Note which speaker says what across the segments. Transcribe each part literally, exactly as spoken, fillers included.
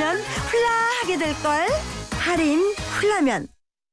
Speaker 1: 들으면 훌라하게 될걸. 할인 훌라면.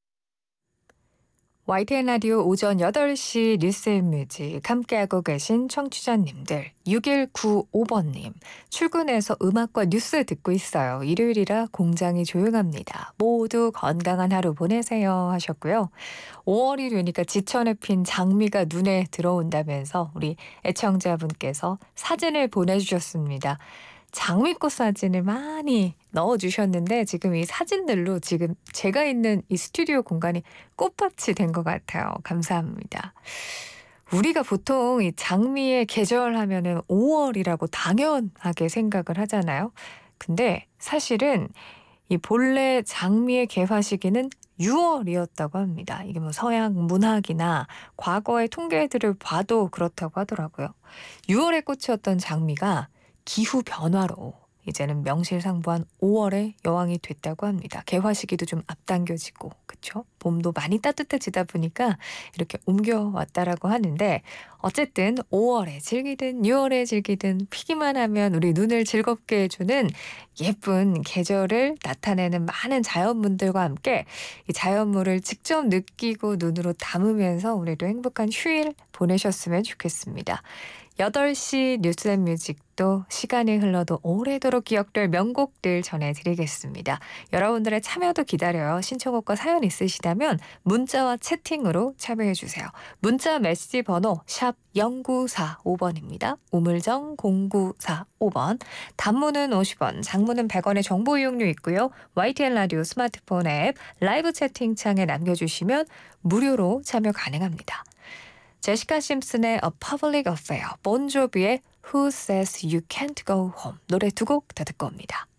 Speaker 2: 와이티엔 라디오 오전 여덟 시 뉴스앤뮤직 함께하고 계신 청취자님들 육일구오 번님 출근해서 음악과 뉴스 듣고 있어요. 일요일이라 공장이 조용합니다. 모두 건강한 하루 보내세요 하셨고요. 오월이 되니까 지천에 핀 장미가 눈에 들어온다면서 우리 애청자분께서 사진을 보내주셨습니다. 장미꽃 사진을 많이 넣어주셨는데 지금 이 사진들로 지금 제가 있는 이 스튜디오 공간이 꽃밭이 된 것 같아요. 감사합니다. 우리가 보통 이 장미의 계절 하면은 오월이라고 당연하게 생각을 하잖아요. 근데 사실은 이 본래 장미의 개화 시기는 유월이었다고 합니다. 이게 뭐 서양 문학이나 과거의 통계들을 봐도 그렇다고 하더라고요. 유월에 꽂혔던 장미가 기후 변화로 이제는 명실상부한 오월의 여왕이 됐다고 합니다. 개화 시기도 좀 앞당겨지고 그렇죠? 봄도 많이 따뜻해지다 보니까 이렇게 옮겨왔다라고 하는데 어쨌든 오월에 즐기든 유월에 즐기든 피기만 하면 우리 눈을 즐겁게 해주는 예쁜 계절을 나타내는 많은 자연분들과 함께 이 자연물을 직접 느끼고 눈으로 담으면서 오늘도 행복한 휴일 보내셨으면 좋겠습니다. 여덟 시 뉴스앤뮤직도 시간이 흘러도 오래도록 기억될 명곡들 전해드리겠습니다. 여러분들의 참여도 기다려요. 신청곡과 사연 있으시다면 문자와 채팅으로 참여해주세요. 문자 메시지 번호 샵 공구사오 번입니다. 우물정 공구사오 번. 단문은 오십 원, 장문은 백 원의 정보 이용료 있고요. 와이티엔 라디오 스마트폰 앱 라이브 채팅창에 남겨주시면 무료로 참여 가능합니다. 제시카 심슨의 A Public Affair, 본조비의 Who Says You Can't Go Home 노래 두 곡 더 듣고 옵니다.